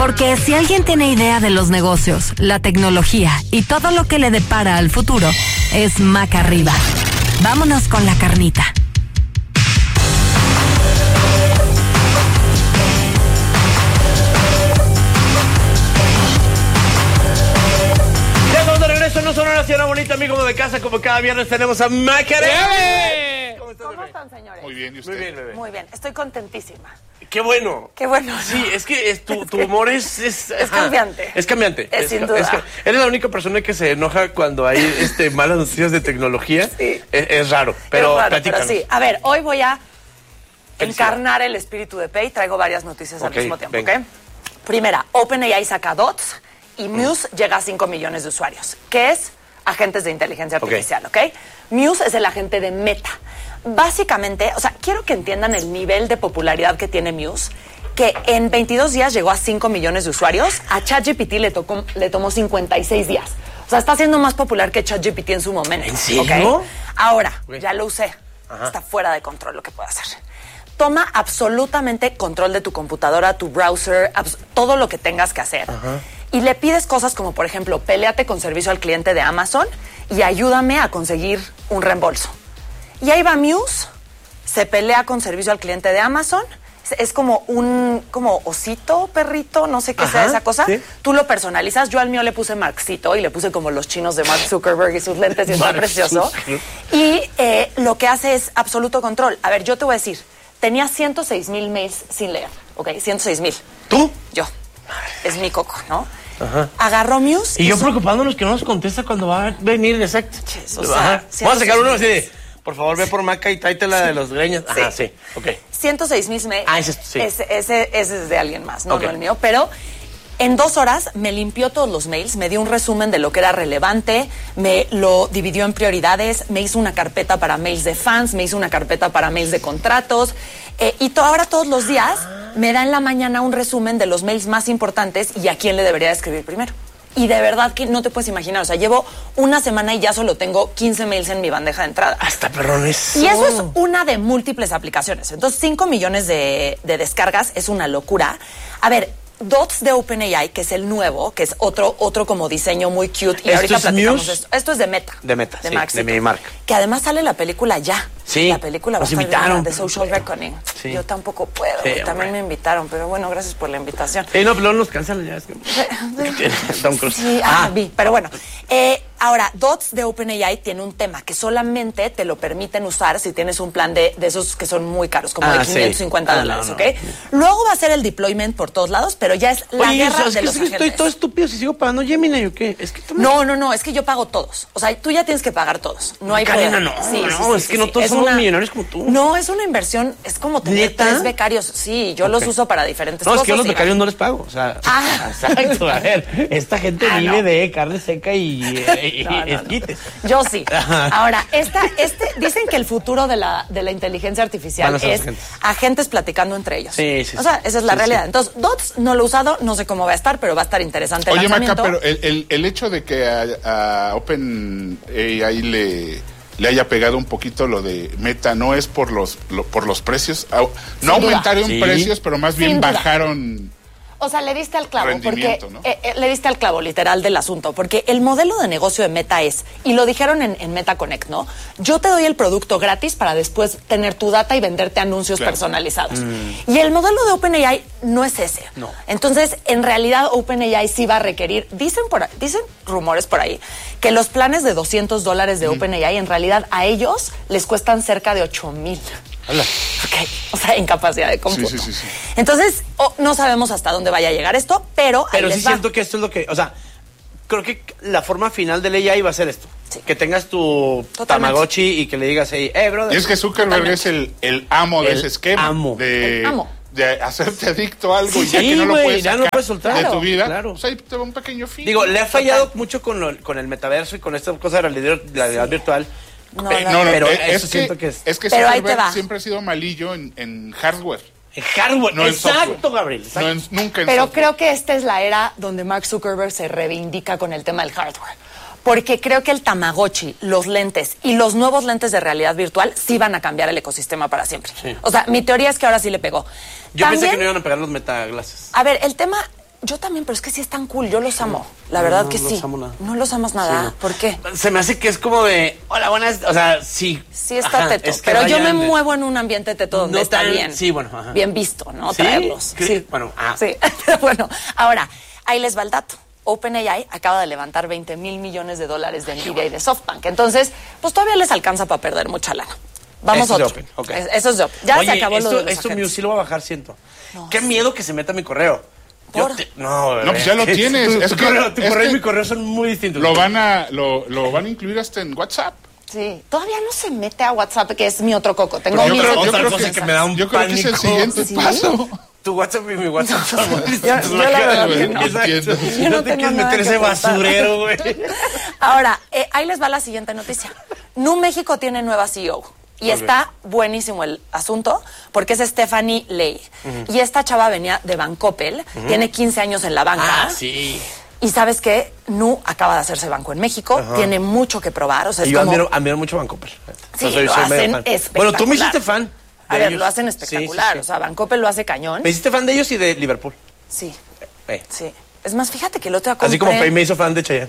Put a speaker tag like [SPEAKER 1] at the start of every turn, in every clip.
[SPEAKER 1] Porque si alguien tiene idea de los negocios, la tecnología y todo lo que le depara al futuro, es Maca Arriba. Vámonos con la carnita.
[SPEAKER 2] Ya estamos de regreso, no son una ciudad bonita, amigo de casa, como cada viernes tenemos a Maca Arriba.
[SPEAKER 3] ¿Cómo están, señores?
[SPEAKER 4] Muy bien, ¿y usted?
[SPEAKER 2] Muy bien, bebé.
[SPEAKER 3] Muy bien, estoy contentísima.
[SPEAKER 2] Qué bueno.
[SPEAKER 3] Qué bueno.
[SPEAKER 2] Sí, es que tu humor es
[SPEAKER 3] cambiante.
[SPEAKER 2] Es cambiante.
[SPEAKER 3] Sin duda.
[SPEAKER 2] Eres la única persona que se enoja cuando hay malas noticias de tecnología.
[SPEAKER 3] Sí.
[SPEAKER 2] Es raro, pero platícanos.
[SPEAKER 3] Pero sí. A ver, hoy voy a encarnar el espíritu de Pei. Traigo varias noticias al mismo tiempo,
[SPEAKER 2] venga.
[SPEAKER 3] ¿ok? Primera, OpenAI saca Dots y Muse llega a 5 millones de usuarios. ¿Qué es? Agentes de inteligencia artificial, ¿ok? Muse es el agente de Meta. Básicamente, o sea, quiero que entiendan el nivel de popularidad que tiene Muse, que en 22 días llegó a 5 millones de usuarios. A ChatGPT le tomó 56 días. O sea, está siendo más popular que ChatGPT en su momento.
[SPEAKER 2] ¿En serio?
[SPEAKER 3] ¿Okay? Ahora, ya lo usé. Está fuera de control lo que puede hacer. Toma absolutamente control de tu computadora, tu browser, todo lo que tengas que hacer. Y le pides cosas como, por ejemplo, péleate con servicio al cliente de Amazon y ayúdame a conseguir un reembolso. Y ahí va Muse, se pelea con servicio al cliente de Amazon. Es como como osito, perrito, no sé qué sea esa cosa. ¿Sí? Tú lo personalizas. Yo al mío le puse Marxito y le puse como los chinos de Mark Zuckerberg y sus lentes y está precioso. Y lo que hace es absoluto control. A ver, yo te voy a decir, tenía 106,000 mails sin leer, ¿ok? 106,000.
[SPEAKER 2] ¿Tú?
[SPEAKER 3] Yo. Es mi coco, ¿no? Agarró Muse.
[SPEAKER 2] Y yo preocupándonos que no nos contesta cuando va a venir, exacto.
[SPEAKER 3] O sea,
[SPEAKER 2] vamos a sacar uno así de, por favor, ve por Maca y tráetela de los greñas. Ajá, sí, ok.
[SPEAKER 3] 106,000 mails.
[SPEAKER 2] Ah, ese
[SPEAKER 3] es de alguien más, no el mío. Pero en 2 horas me limpió todos los mails, me dio un resumen de lo que era relevante, me lo dividió en prioridades, me hizo una carpeta para mails de fans, me hizo una carpeta para mails de contratos. Ahora todos los días me da en la mañana un resumen de los mails más importantes y a quién le debería escribir primero. Y de verdad que no te puedes imaginar, o sea, llevo una semana y ya solo tengo 15 mails en mi bandeja de entrada.
[SPEAKER 2] Hasta perrones.
[SPEAKER 3] Y eso es una de múltiples aplicaciones. Entonces, 5 millones de descargas es una locura. A ver, Dots de OpenAI, que es el nuevo, que es otro como diseño muy cute. Y ahorita platicamos esto. Esto es de Meta.
[SPEAKER 2] De Meta,
[SPEAKER 3] de
[SPEAKER 2] sí,
[SPEAKER 3] Marxito,
[SPEAKER 2] de mi marca.
[SPEAKER 3] Que además sale la película ya.
[SPEAKER 2] Sí.
[SPEAKER 3] La película
[SPEAKER 2] nos
[SPEAKER 3] va a estar
[SPEAKER 2] invitaron.
[SPEAKER 3] de Social Reckoning.
[SPEAKER 2] Sí.
[SPEAKER 3] Yo tampoco puedo.
[SPEAKER 2] Sí,
[SPEAKER 3] también me invitaron, pero bueno, gracias por la invitación.
[SPEAKER 2] Sí, no, pero no nos cancelan ya. Es que... Tom Cruise.
[SPEAKER 3] Sí, vi. Pero bueno, ahora, Dots de OpenAI tiene un tema que solamente te lo permiten usar si tienes un plan de esos que son muy caros, como de $550, ¿ok? Luego va a ser el deployment por todos lados, pero ya es la guerra de los agentes.
[SPEAKER 2] Estoy todo estúpido si sigo pagando Gemini o qué. Es que
[SPEAKER 3] no, es que yo pago todos. O sea, tú ya tienes que pagar todos. No hay
[SPEAKER 2] Karina,
[SPEAKER 3] problema.
[SPEAKER 2] Es que no todos somos millonarios como tú.
[SPEAKER 3] No, es una inversión, es como tener 3 becarios. Sí, yo los uso para diferentes cosas.
[SPEAKER 2] No, es que yo los becarios no les pago. O sea, exacto. A ver, esta gente vive de carne seca y esquites.
[SPEAKER 3] Yo sí. Ahora, dicen que el futuro de la inteligencia artificial es agentes platicando entre ellos.
[SPEAKER 2] Sí.
[SPEAKER 3] O sea, esa es la realidad. Entonces, Dots no lo he usado, no sé cómo va a estar, pero va a estar interesante el lanzamiento.
[SPEAKER 4] Maca, pero el hecho de que a OpenAI le haya pegado un poquito lo de Meta, no es por los precios, no aumentaron precios, pero más bien bajaron.
[SPEAKER 3] O sea, le diste al clavo, porque
[SPEAKER 4] ¿no?
[SPEAKER 3] Le diste al clavo literal del asunto, porque el modelo de negocio de Meta es, y lo dijeron en Meta Connect, ¿no? Yo te doy el producto gratis para después tener tu data y venderte anuncios personalizados. Y el modelo de OpenAI no es ese.
[SPEAKER 2] No.
[SPEAKER 3] Entonces, en realidad, OpenAI sí va a requerir, dicen rumores por ahí, que los planes de $200 de OpenAI, en realidad, a ellos les cuestan cerca de 8,000.
[SPEAKER 2] Hola.
[SPEAKER 3] Ok, o sea, incapacidad de cómputo.
[SPEAKER 4] Sí.
[SPEAKER 3] Entonces, no sabemos hasta dónde vaya a llegar esto, pero
[SPEAKER 2] sí siento que esto es lo que, o sea, creo que la forma final de AI va a ser esto. Sí. Que tengas tu Tamagotchi y que le digas ahí, brother.
[SPEAKER 4] Y es que Zuckerberg es el amo de ese esquema.
[SPEAKER 3] El amo.
[SPEAKER 4] De hacerte adicto a algo y ya que no lo puedes sacar
[SPEAKER 2] no puedes soltar
[SPEAKER 4] de tu vida,
[SPEAKER 2] claro.
[SPEAKER 4] pues ahí te va un pequeño fin.
[SPEAKER 2] Digo, le ha fallado mucho con el metaverso y con esta cosa de la realidad virtual.
[SPEAKER 3] No,
[SPEAKER 2] pero eso siento que es...
[SPEAKER 4] Es que
[SPEAKER 3] pero
[SPEAKER 4] Zuckerberg siempre ha sido malillo en hardware.
[SPEAKER 2] En hardware,
[SPEAKER 4] no
[SPEAKER 2] exacto, Gabriel. Exacto.
[SPEAKER 4] Nunca en
[SPEAKER 3] Pero
[SPEAKER 4] software.
[SPEAKER 3] creo que esta es la era donde Mark Zuckerberg se reivindica con el tema del hardware. Porque creo que el Tamagotchi, los lentes y los nuevos lentes de realidad virtual sí van a cambiar el ecosistema para siempre. Sí. O sea, mi teoría es que ahora sí le pegó.
[SPEAKER 2] Yo pensé que no iban a pegar los metaglasses.
[SPEAKER 3] A ver, el tema Yo también, pero es que sí están cool, yo los amo. La verdad que sí. No los amo nada. No los amas nada. Sí, no. ¿Por qué?
[SPEAKER 2] Se me hace que es como de, hola, buenas, o sea, sí.
[SPEAKER 3] Sí está teto, pero yo me muevo en un ambiente teto donde está bien.
[SPEAKER 2] Sí, bueno,
[SPEAKER 3] bien visto, ¿no? ¿Sí? Traerlos.
[SPEAKER 2] Sí. Bueno,
[SPEAKER 3] Sí, pero bueno, ahora, ahí les va el dato. OpenAI acaba de levantar $20 mil millones de Nvidia y de SoftBank. Entonces, pues todavía les alcanza para perder mucha lana. Vamos a otro. Eso es de Open. Ya se acabó lo de los
[SPEAKER 2] esto mío sí lo va a bajar, siento. No, qué miedo que se meta mi correo.
[SPEAKER 4] No, pues ya lo tienes.
[SPEAKER 2] Tu correo y mi correo son muy distintos.
[SPEAKER 4] Lo van a incluir hasta en WhatsApp.
[SPEAKER 3] Sí, todavía no se mete a WhatsApp, que es mi otro coco. Tengo
[SPEAKER 4] yo creo que me da un pánico. Yo creo que es el siguiente paso.
[SPEAKER 2] Tu WhatsApp y mi WhatsApp son muy distintos.
[SPEAKER 3] Yo la verdad que no.
[SPEAKER 2] Yo no te quieres meter ese basurero, güey.
[SPEAKER 3] Ahora, ahí les va la siguiente noticia. Nu México tiene nueva CEO. Y está buenísimo el asunto, porque es Stephanie Ley. Y esta chava venía de Bancoppel, tiene 15 años en la banca.
[SPEAKER 2] Sí.
[SPEAKER 3] Y ¿sabes qué? Nu acaba de hacerse banco en México, tiene mucho que probar. O sea,
[SPEAKER 2] yo admiro mucho Bancoppel.
[SPEAKER 3] Sí, lo hacen espectacular.
[SPEAKER 2] Bueno, tú me hiciste fan.
[SPEAKER 3] A ver, lo hacen espectacular. Sí. O sea, Bancoppel lo hace cañón.
[SPEAKER 2] Me hiciste fan de ellos y de Liverpool.
[SPEAKER 3] Sí. Sí. Es más, fíjate que el otro día compré...
[SPEAKER 2] Así como Pei me hizo fan de Chayanne.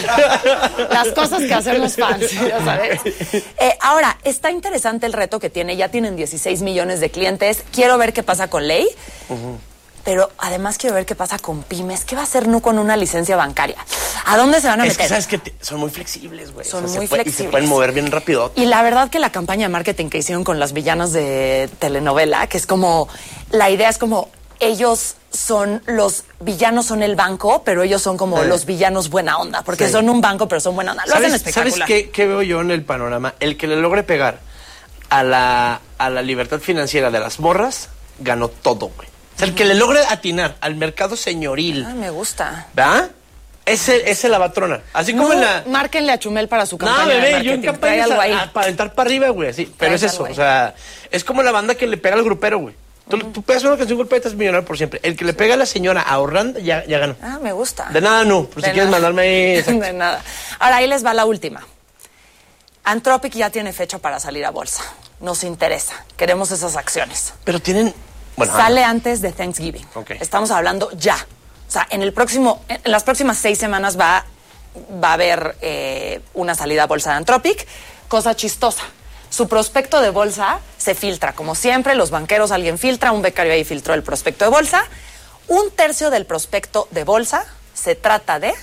[SPEAKER 3] Las cosas que hacemos fans, ya sabes. Ahora, está interesante el reto que tiene. Ya tienen 16 millones de clientes. Quiero ver qué pasa con Ley. Pero además quiero ver qué pasa con pymes. ¿Qué va a hacer Nu con una licencia bancaria? ¿A dónde se van a meter?
[SPEAKER 2] Es que sabes que son muy flexibles, güey.
[SPEAKER 3] Son muy flexibles.
[SPEAKER 2] Y se pueden mover bien rápido.
[SPEAKER 3] Y la verdad que la campaña de marketing que hicieron con las villanas de telenovela, que es como... La idea es como... Ellos son los villanos, son el banco, pero ellos son como los villanos buena onda, porque son un banco, pero son buena onda. Lo hacen espectacular.
[SPEAKER 2] ¿Sabes qué veo yo en el panorama? El que le logre pegar a la libertad financiera de las morras, ganó todo, güey. O sea, el que le logre atinar al mercado señoril.
[SPEAKER 3] Me gusta.
[SPEAKER 2] ¿Va? Ese la va a tronar. Así como en la...
[SPEAKER 3] Márquenle a Chumel para su campaña de marketing.
[SPEAKER 2] Yo en campaña para aventar para arriba, güey, así. Pero es eso, o sea, es como la banda que le pega al grupero, güey. Tú pegas una canción golpea y estás millonario por siempre. El que le pega a la señora ahorrando ya ganó.
[SPEAKER 3] Me gusta.
[SPEAKER 2] De nada, no. Por si quieres mandarme ahí.
[SPEAKER 3] De nada. Ahora, ahí les va la última. Anthropic ya tiene fecha para salir a bolsa. Nos interesa. Queremos esas acciones.
[SPEAKER 2] Pero tienen... Bueno,
[SPEAKER 3] sale antes de Thanksgiving. Estamos hablando ya. O sea, en las próximas 6 semanas va a haber una salida a bolsa de Anthropic. Cosa chistosa. Su prospecto de bolsa se filtra. Como siempre, los banqueros, alguien filtra, un becario ahí filtró el prospecto de bolsa. 1/3 del prospecto de bolsa se trata de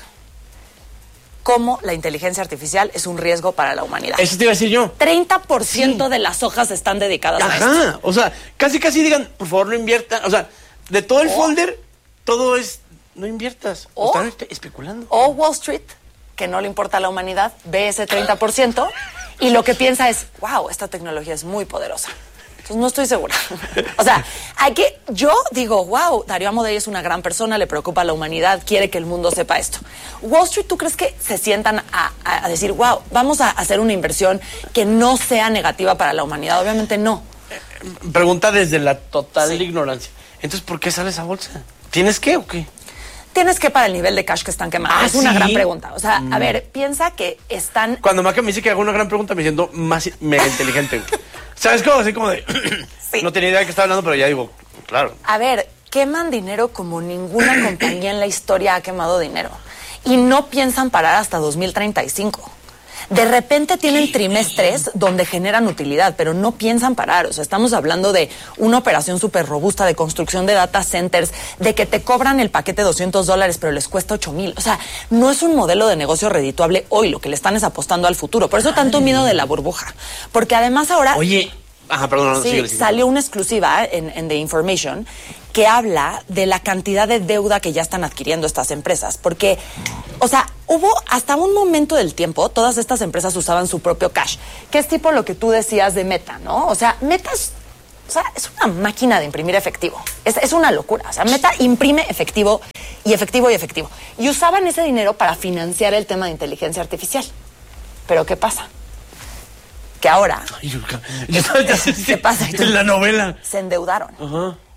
[SPEAKER 3] cómo la inteligencia artificial es un riesgo para la humanidad.
[SPEAKER 2] Eso te iba a decir yo.
[SPEAKER 3] 30% de las hojas están dedicadas a esto.
[SPEAKER 2] O sea, casi digan, por favor, no inviertan. O sea, de todo el folder, todo es, no inviertas. Están especulando.
[SPEAKER 3] O Wall Street, que no le importa a la humanidad, ve ese 30%. Y lo que piensa es, wow, esta tecnología es muy poderosa. Entonces no estoy segura. O sea, yo digo, wow, Darío Amodei es una gran persona, le preocupa a la humanidad, quiere que el mundo sepa esto. Wall Street, ¿tú crees que se sientan a decir, wow, vamos a hacer una inversión que no sea negativa para la humanidad? Obviamente no.
[SPEAKER 2] Pregunta desde la total ignorancia. Entonces, ¿por qué sale esa bolsa? ¿Tienes qué o qué?
[SPEAKER 3] Tienes que para el nivel de cash que están quemando. Es una gran pregunta. O sea, a ver, piensa que están...
[SPEAKER 2] Cuando Maca me dice que hago una gran pregunta, me siento más mega inteligente. ¿Sabes cómo? Así como de... No tenía idea de qué estaba hablando, pero ya digo, claro.
[SPEAKER 3] A ver, queman dinero como ninguna compañía en la historia ha quemado dinero. Y no piensan parar hasta 2035. De repente tienen trimestres donde generan utilidad, pero no piensan parar. O sea, estamos hablando de una operación súper robusta de construcción de data centers, de que te cobran el paquete $200, pero les cuesta 8,000. O sea, no es un modelo de negocio redituable hoy. Lo que le están es apostando al futuro. Por eso tanto miedo de la burbuja. Porque además ahora...
[SPEAKER 2] Oye... perdón.
[SPEAKER 3] Sí, salió una exclusiva en The Information que habla de la cantidad de deuda que ya están adquiriendo estas empresas. Porque, o sea, hubo hasta un momento del tiempo, todas estas empresas usaban su propio cash, que es tipo lo que tú decías de Meta, ¿no? O sea, Meta es una máquina de imprimir efectivo. Es una locura. O sea, Meta imprime efectivo y efectivo y efectivo. Y usaban ese dinero para financiar el tema de inteligencia artificial. Pero ¿qué pasa? Que ahora...
[SPEAKER 2] ¿Qué pasa?
[SPEAKER 3] En
[SPEAKER 2] la novela.
[SPEAKER 3] Se endeudaron.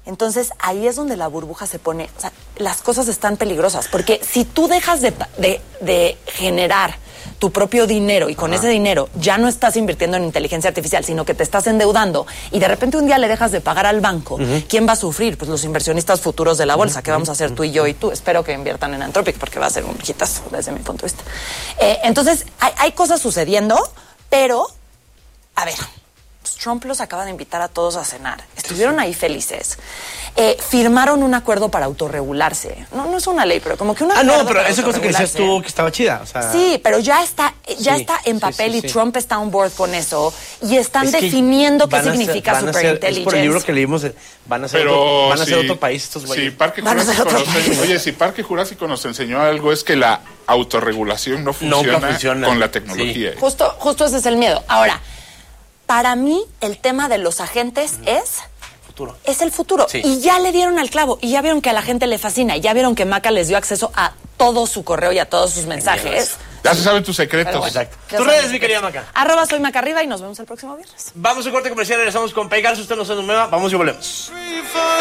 [SPEAKER 3] Entonces, ahí es donde la burbuja se pone... O sea, las cosas están peligrosas. Porque si tú dejas de generar tu propio dinero y con ese dinero ya no estás invirtiendo en inteligencia artificial, sino que te estás endeudando y de repente un día le dejas de pagar al banco, ¿quién va a sufrir? Pues los inversionistas futuros de la bolsa. ¿Qué vamos a hacer tú y yo y tú? Espero que inviertan en Anthropic porque va a ser un hitazo desde mi punto de vista. Entonces, hay cosas sucediendo, pero, a ver... Trump los acaba de invitar a todos a cenar. Estuvieron ahí felices. Firmaron un acuerdo para autorregularse. No es una ley, pero como que una.
[SPEAKER 2] No, pero esa cosa que decías tú que estaba chida. O sea,
[SPEAKER 3] sí, pero ya está en papel y Trump está on board con eso. Y están definiendo qué significa superintelligence.
[SPEAKER 2] Es por el libro que leímos. Van a ser otro país estos güeyes.
[SPEAKER 4] Si Parque Jurásico nos enseñó algo, es que la autorregulación no funciona con la tecnología.
[SPEAKER 3] Sí. Justo ese es el miedo. Ahora, para mí, el tema de los agentes es el futuro. Sí. Y ya le dieron al clavo. Y ya vieron que a la gente le fascina. Y ya vieron que Maca les dio acceso a todo su correo y a todos sus mensajes.
[SPEAKER 4] Ya se saben tus secretos.
[SPEAKER 2] Bueno, exacto. Tus redes, mi querida Maca.
[SPEAKER 3] @soy Maca Arriba y nos vemos el próximo viernes.
[SPEAKER 2] Vamos a corte comercial. Regresamos con Pegasus. Usted no se nos mueva. Vamos y volvemos.